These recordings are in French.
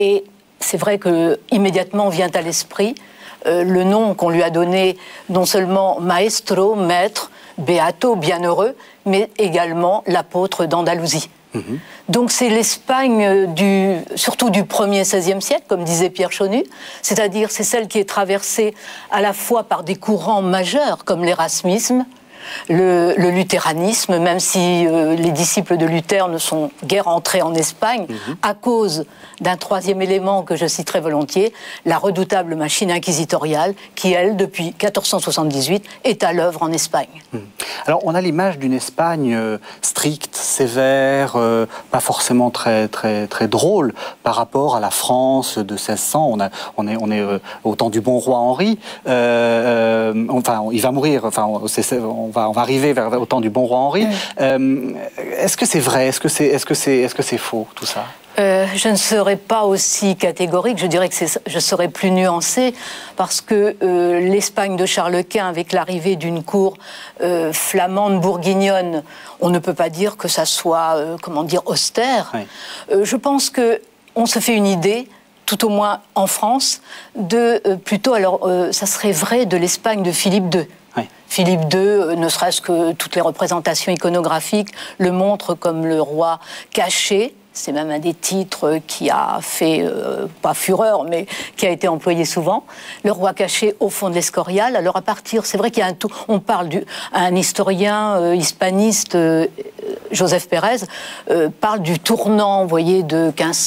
Et c'est vrai que immédiatement vient à l'esprit le nom qu'on lui a donné, non seulement maestro, maître, beato, bienheureux, mais également l'apôtre d'Andalousie. Donc c'est l'Espagne surtout du 1er XVIe siècle, comme disait Pierre Chonu, c'est-à-dire c'est celle qui est traversée à la fois par des courants majeurs comme l'érasmisme, le luthéranisme, même si les disciples de Luther ne sont guère entrés en Espagne, à cause d'un troisième élément que je citerai volontiers, la redoutable machine inquisitoriale qui, elle, depuis 1478, est à l'œuvre en Espagne. Alors, on a l'image d'une Espagne stricte, sévère, pas forcément très drôle par rapport à la France de 1600. On est au temps du bon roi Henri. Enfin, il va mourir. Enfin, on va arriver au temps du bon roi Henri. Est-ce que c'est vrai? Est-ce que c'est faux, tout ça? Je ne serais pas aussi catégorique, je dirais que je serais plus nuancée, parce que l'Espagne de Charles Quint, avec l'arrivée d'une cour flamande bourguignonne, on ne peut pas dire que ça soit, austère. Oui. Je pense qu'on se fait une idée, tout au moins en France, plutôt, ça serait vrai de l'Espagne de Philippe II. Oui. Philippe II, ne serait-ce que toutes les représentations iconographiques le montrent comme le roi caché. C'est même un des titres qui a fait, pas fureur, mais qui a été employé souvent. Le roi caché au fond de l'Escorial. Alors à partir, c'est vrai qu'il y a un tout. On parle un historien hispaniste, Joseph Pérez, parle du tournant, vous voyez, de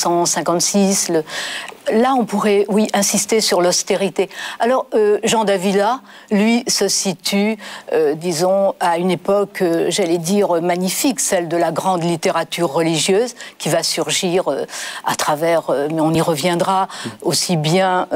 1556. Là, on pourrait, oui, insister sur l'austérité. Alors, Jean d'Avila, lui, se situe, disons, à une époque, j'allais dire, magnifique, celle de la grande littérature religieuse, qui va surgir à travers, mais on y reviendra, aussi bien,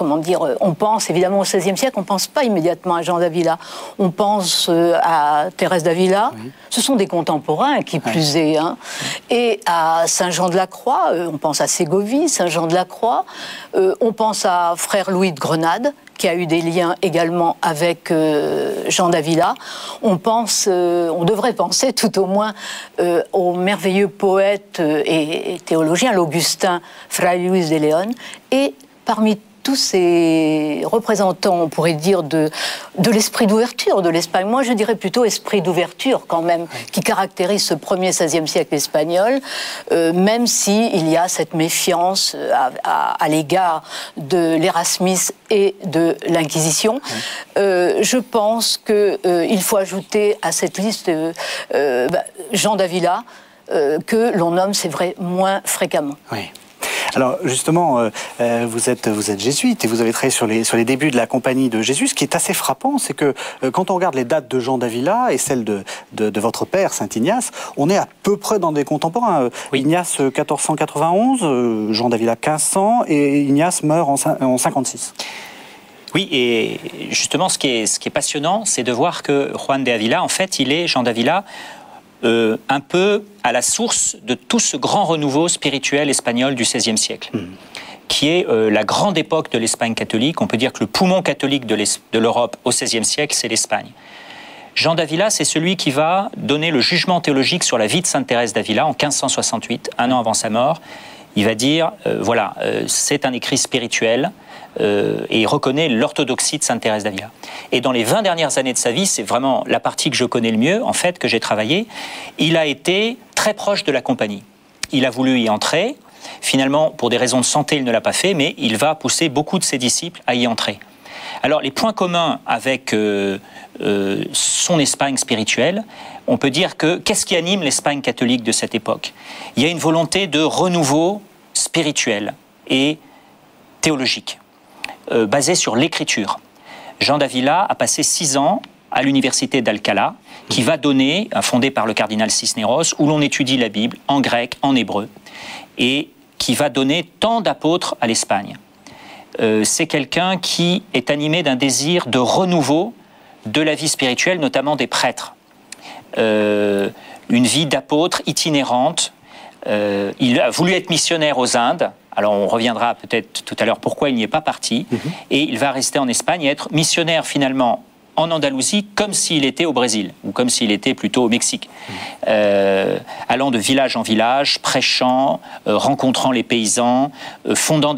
on pense évidemment au XVIe siècle, on ne pense pas immédiatement à Jean d'Avila, on pense à Thérèse d'Avila, oui. Ce sont des contemporains, qui plus est, hein. Et à Saint-Jean de la Croix, on pense à Ségovie, Saint-Jean de la Croix, on pense à Frère Louis de Grenade, qui a eu des liens également avec Jean d'Avila. On devrait penser tout au moins au merveilleux poète et théologien, l'Augustin Fray Luis de León, et parmi tous ces représentants, on pourrait dire, de l'esprit d'ouverture de l'Espagne. Moi, je dirais plutôt esprit d'ouverture, quand même, qui caractérise ce 1er XVIe siècle espagnol, même s'il y a cette méfiance à l'égard de l'érasmisme et de l'Inquisition. Je pense qu'il faut ajouter à cette liste Jean d'Avila, que l'on nomme, c'est vrai, moins fréquemment. Oui. Alors justement, vous êtes jésuite et vous avez travaillé sur les débuts de la compagnie de Jésus. Ce qui est assez frappant, c'est que quand on regarde les dates de Jean d'Avila et celles de votre père, Saint Ignace, on est à peu près dans des contemporains. Oui. Ignace 1491, Jean d'Avila 1500 et Ignace meurt en 56. Oui, et justement, ce qui est passionnant, c'est de voir que Juan de Ávila, en fait, Jean d'Avila, un peu à la source de tout ce grand renouveau spirituel espagnol du XVIe siècle, qui est la grande époque de l'Espagne catholique. On peut dire que le poumon catholique de l'Europe au XVIe siècle, c'est l'Espagne. Jean d'Avila, c'est celui qui va donner le jugement théologique sur la vie de Sainte Thérèse d'Avila en 1568, un an avant sa mort. Il va dire, c'est un écrit spirituel, et il reconnaît l'orthodoxie de Sainte Thérèse d'Avila. Et dans les 20 dernières années de sa vie, c'est vraiment la partie que je connais le mieux, en fait, que j'ai travaillé, il a été très proche de la compagnie. Il a voulu y entrer. Finalement, pour des raisons de santé, il ne l'a pas fait, mais il va pousser beaucoup de ses disciples à y entrer. Alors, les points communs avec son Espagne spirituelle, on peut dire que qu'est-ce qui anime l'Espagne catholique de cette époque? Il y a une volonté de renouveau spirituel et théologique, basée sur l'écriture. Jean d'Avila a passé 6 ans à l'université d'Alcalá, qui va donner, fondée par le cardinal Cisneros, où l'on étudie la Bible en grec, en hébreu, et qui va donner tant d'apôtres à l'Espagne. C'est quelqu'un qui est animé d'un désir de renouveau de la vie spirituelle, notamment des prêtres. Une vie d'apôtre itinérante. Il a voulu être missionnaire aux Indes. Alors on reviendra peut-être tout à l'heure pourquoi il n'y est pas parti. Et il va rester en Espagne et être missionnaire finalement en Andalousie comme s'il était au Brésil, ou comme s'il était plutôt au Mexique. Allant de village en village, prêchant, rencontrant les paysans, fondant